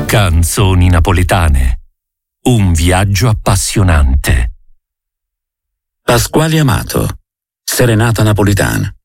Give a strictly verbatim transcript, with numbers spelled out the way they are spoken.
Canzoni napoletane. Un viaggio appassionante. Pasquale Amato, Serenata napoletana.